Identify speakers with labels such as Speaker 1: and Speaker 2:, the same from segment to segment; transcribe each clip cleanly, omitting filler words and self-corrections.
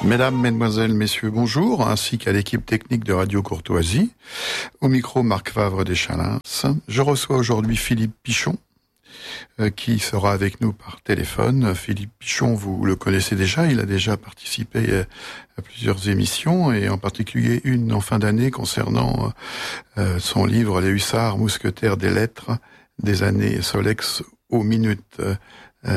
Speaker 1: Mesdames, Mesdemoiselles, Messieurs, bonjour, ainsi qu'à l'équipe technique de Radio Courtoisie. Au micro, Marc Favre Deschalins. Je reçois aujourd'hui Philippe Pichon, qui sera avec nous par téléphone. Philippe Pichon, vous le connaissez déjà, il a déjà participé à plusieurs émissions, et en particulier une en fin d'année concernant son livre « Les hussards mousquetaires des lettres, des années Solex aux minutes McDo ».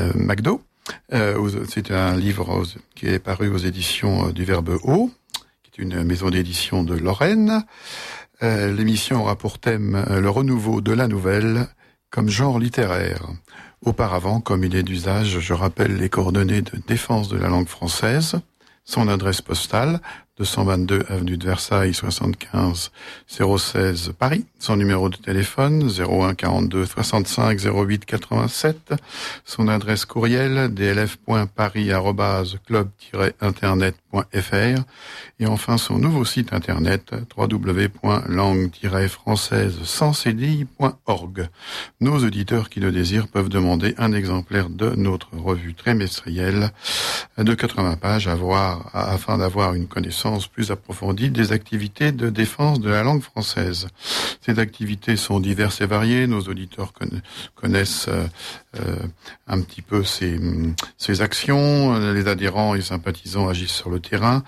Speaker 1: C'est un livre qui est paru aux éditions du Verbe Haut, qui est une maison d'édition de Lorraine. L'émission aura pour thème le renouveau de la nouvelle comme genre littéraire. Auparavant, comme il est d'usage, je rappelle les coordonnées de défense de la langue française, son adresse postale, 222 avenue de Versailles, 75 016 Paris, son numéro de téléphone, 01 42 65 08 87, son adresse courriel, dlf.paris@club-internet.fr, et enfin son nouveau site internet, www.langue-française-sans-cdi.org. Nos auditeurs qui le désirent peuvent demander un exemplaire de notre revue trimestrielle de 80 pages afin d'avoir une connaissance plus approfondie des activités de défense de la langue française. Ces activités sont diverses et variées. Nos auditeurs connaissent un petit peu ces actions. Les adhérents et sympathisants agissent sur le terrain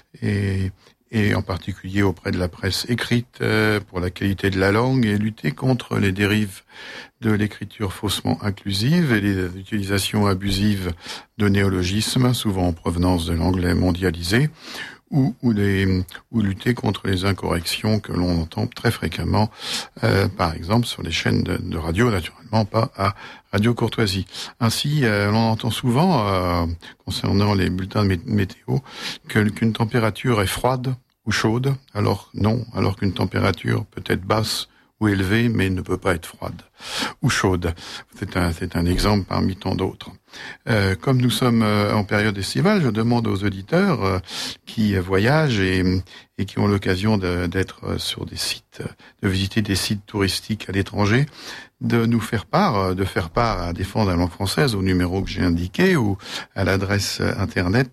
Speaker 1: et en particulier auprès de la presse écrite pour la qualité de la langue et lutter contre les dérives de l'écriture faussement inclusive et les utilisations abusives de néologismes, souvent en provenance de l'anglais mondialisé, ou lutter contre les incorrections que l'on entend très fréquemment, par exemple sur les chaînes de radio, naturellement pas à Radio Courtoisie. Ainsi, l'on entend souvent, concernant les bulletins de météo, qu'une température est froide ou chaude, alors qu'une température peut être basse ou élevée, mais ne peut pas être froide ou chaude. C'est un exemple parmi tant d'autres. Comme nous sommes en période estivale, je demande aux auditeurs qui voyagent et qui ont l'occasion d'être sur des sites, de visiter des sites touristiques à l'étranger, de nous faire part à Défense de la langue française au numéro que j'ai indiqué ou à l'adresse internet,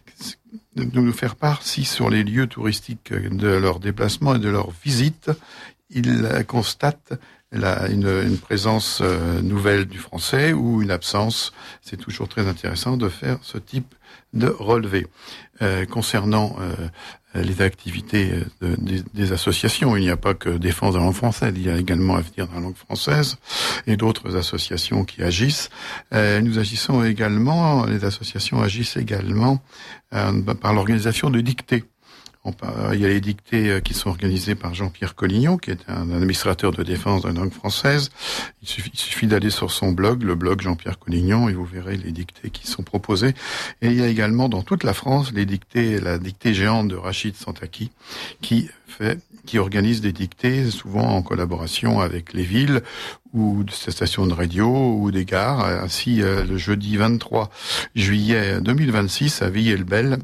Speaker 1: de nous faire part si sur les lieux touristiques de leur déplacement et de leur visite, ils constatent une présence nouvelle du français ou une absence. C'est toujours très intéressant de faire ce type de relevé. Concernant les activités des associations, il n'y a pas que Défense de la langue française, il y a également Avenir de la langue française et d'autres associations qui agissent. Les associations agissent également par l'organisation de dictées. Il y a les dictées qui sont organisées par Jean-Pierre Collignon, qui est un administrateur de défense de la langue française. Il suffit d'aller sur son blog, le blog Jean-Pierre Collignon, et vous verrez les dictées qui sont proposées. Et il y a également dans toute la France la dictée géante de Rachid Santaki, qui organise des dictées, souvent en collaboration avec les villes ou des stations de radio ou des gares. Ainsi, le jeudi 23 juillet 2026 à Villers-le-Bel,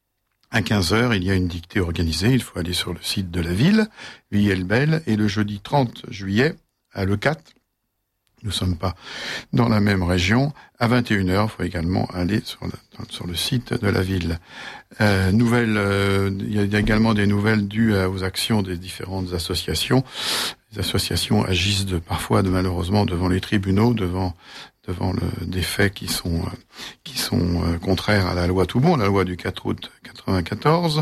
Speaker 1: à 15h, il y a une dictée organisée. Il faut aller sur le site de la ville, Villers-le-Bel, et le jeudi 30 juillet, à Leucate, nous ne sommes pas dans la même région, à 21h, il faut également aller sur le site de la ville. Il y a également des nouvelles dues aux actions des différentes associations. Les associations agissent parfois malheureusement devant les tribunaux, devant des faits qui sont contraires à la loi Toubon, la loi du 4 août 94,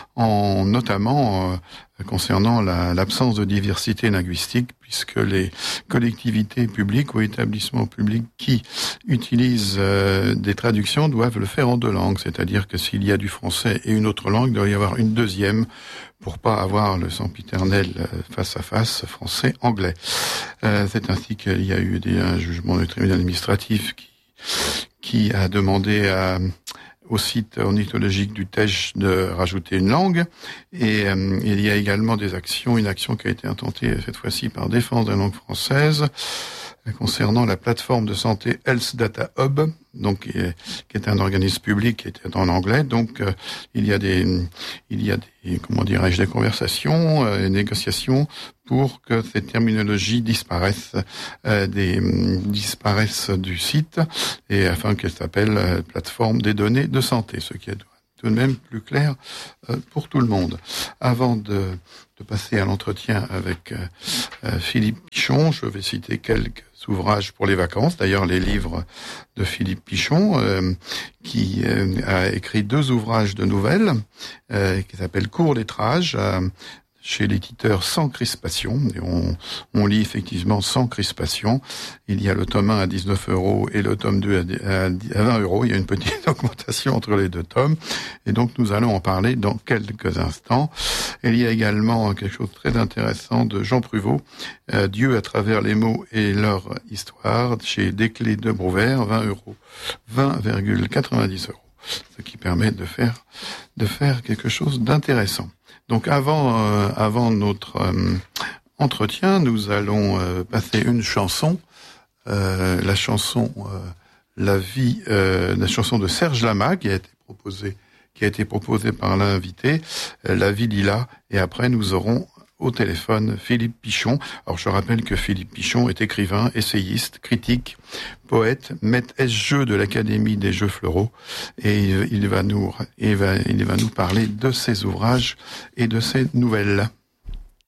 Speaker 1: notamment concernant l'absence de diversité linguistique, puisque les collectivités publiques ou établissements publics qui utilisent des traductions doivent le faire en deux langues, c'est-à-dire que s'il y a du français et une autre langue, il doit y avoir une deuxième pour pas avoir le sempiternel face à face français-anglais. C'est ainsi qu'il y a eu un jugement du tribunal administratif qui a demandé au site ornithologique du Tej de rajouter une langue, et il y a également une action qui a été intentée cette fois-ci par Défense de la langue française concernant la plateforme de santé Health Data Hub, donc qui est un organisme public qui était en anglais. Donc il y a des conversations, négociations pour que cette terminologie disparaisse du site, et afin qu'elle s'appelle plateforme des données de santé, ce qui tout de même plus clair pour tout le monde. Avant de passer à l'entretien avec Philippe Pichon, je vais citer quelques ouvrages pour les vacances. D'ailleurs, les livres de Philippe Pichon, qui a écrit 2 ouvrages de nouvelles, qui s'appellent Court-lettrage, chez l'éditeur Sans Crispation, et on lit effectivement Sans Crispation. Il y a le tome 1 à 19 € et le tome 2 à 20 €. Il y a une petite augmentation entre les 2 tomes, et donc nous allons en parler dans quelques instants. Il y a également quelque chose de très intéressant de Jean Pruvot, Dieu à travers les mots et leur histoire, chez Desclés de Brouwer, 20 €, 20,90 €, ce qui permet de faire quelque chose d'intéressant. Donc avant notre entretien, nous allons passer une chanson, la chanson la chanson de Serge Lama qui a été proposée par l'invité, La vie Lila, et après nous aurons au téléphone Philippe Pichon. Alors je rappelle que Philippe Pichon est écrivain, essayiste, critique, poète, maître S-Jeu de l'Académie des Jeux Floraux, et il va nous parler de ses ouvrages et de ses nouvelles.